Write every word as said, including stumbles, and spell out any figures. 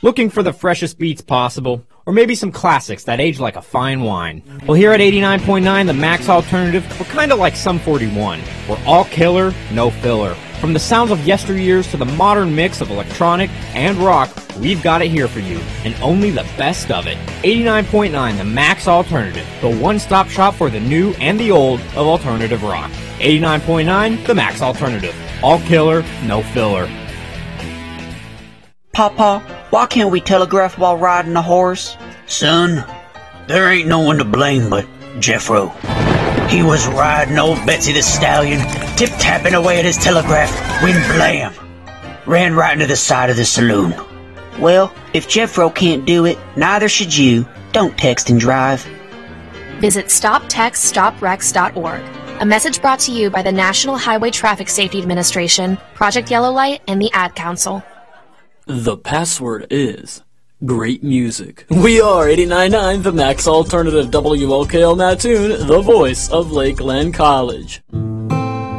Looking for the freshest beats possible? Or maybe some classics that age like a fine wine? Well, here at eighty-nine point nine, the Max Alternative, we're kind of like Sum forty-one. We're all killer, no filler. From the sounds of yesteryears to the modern mix of electronic and rock, we've got it here for you, and only the best of it. eighty-nine point nine, the Max Alternative, the one-stop shop for the new and the old of alternative rock. eighty-nine point nine, the Max Alternative. All killer, no filler. Papa, why can't we telegraph while riding a horse? Son, there ain't no one to blame but Jeffro. He was riding old Betsy the Stallion, tip-tapping away at his telegraph, when blam! Ran right into the side of the saloon. Well, if Jeffro can't do it, neither should you. Don't text and drive. Visit stop text stop wrecks dot org. A message brought to you by the National Highway Traffic Safety Administration, Project Yellow Light, and the Ad Council. The password is great music. We are eighty-nine point nine, the Max Alternative, W L K L Mattoon, the voice of Lakeland College.